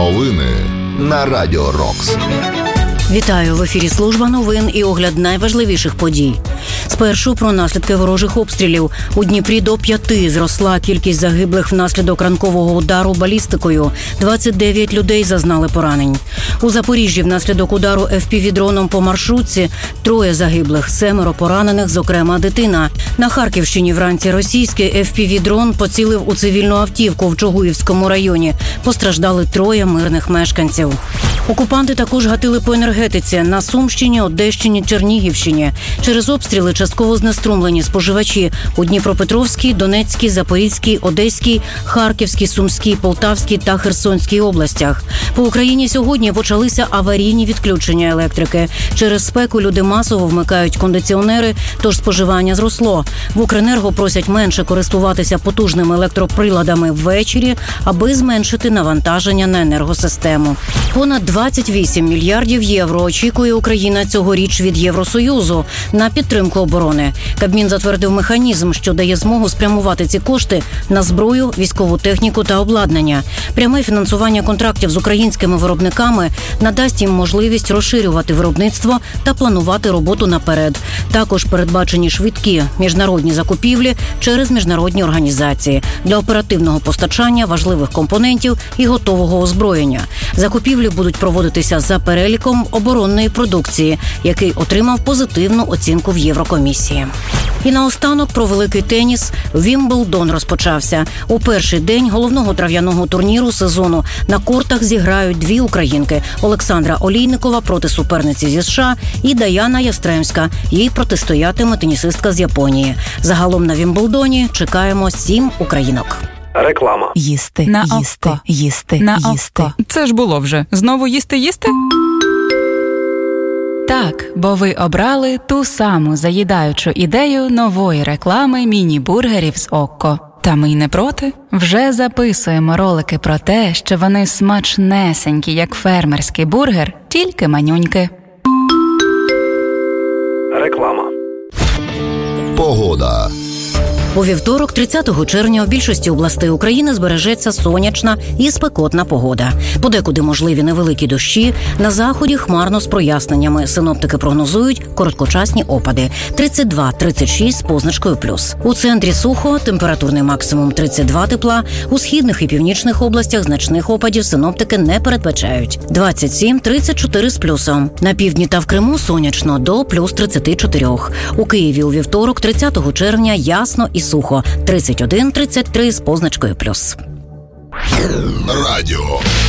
Новини на Радіо Рокс. Вітаю! В ефірі служба новин і огляд найважливіших подій. Спершу про наслідки ворожих обстрілів. У Дніпрі до 5 зросла кількість загиблих внаслідок ранкового удару балістикою. 29 людей зазнали поранень. У Запоріжжі внаслідок удару FPV-дроном по маршрутці 3 загиблих, 7 поранених, зокрема дитина. На Харківщині вранці російський FPV-дрон поцілив у цивільну автівку в Чугуївському районі. Постраждали 3 мирних мешканців. Окупанти також гатили по енергетиці на Сумщині, Одещині, Чернігівщині. Через обстріли частково знеструмлені споживачі у Дніпропетровській, Донецькій, Запорізькій, Одеській, Харківській, Сумській, Полтавській та Херсонській областях. По Україні сьогодні почалися аварійні відключення електрики. Через спеку люди масово вмикають кондиціонери, тож споживання зросло. В Укренерго просять менше користуватися потужними електроприладами ввечері, аби зменшити навантаження на енергосистему. Понад 28 мільярдів євро очікує Україна цьогоріч від Євросоюзу на підтримку оборони. Кабмін затвердив механізм, що дає змогу спрямувати ці кошти на зброю, військову техніку та обладнання. Пряме фінансування контрактів з українськими виробниками надасть їм можливість розширювати виробництво та планувати роботу наперед. Також передбачені швидкі міжнародні закупівлі через міжнародні організації для оперативного постачання важливих компонентів і готового озброєння. Закупівлі будуть проводитися за переліком оборонної продукції, який отримав позитивну оцінку в Єврокомісії. І наостанок про великий теніс. Вімблдон розпочався. У перший день головного трав'яного турніру сезону на кортах зіграють 2 українки – Олександра Олійникова проти суперниці зі США і Даяна Ястремська. Їй протистоятиме тенісистка з Японії. Загалом на Вімблдоні чекаємо 7 українок. Реклама. Їсти, на їсти, око. їсти, На їсти. око. Це ж було вже. Знову їсти? Так, бо ви обрали ту саму заїдаючу ідею нової реклами міні-бургерів з Окко. Та ми й не проти. Вже записуємо ролики про те, що вони смачнесенькі, як фермерський бургер, тільки манюньки. Реклама. Погода. У вівторок, 30 червня, у більшості областей України збережеться сонячна і спекотна погода. Подекуди можливі невеликі дощі, на заході хмарно з проясненнями. Синоптики прогнозують короткочасні опади – 32-36 з позначкою плюс. У центрі сухо, температурний максимум 32 тепла, у східних і північних областях значних опадів синоптики не передбачають – 27-34 з плюсом. На півдні та в Криму сонячно до плюс 34. У Києві у вівторок, 30 червня, ясно і сухо – 31-33 з позначкою плюс. Радіо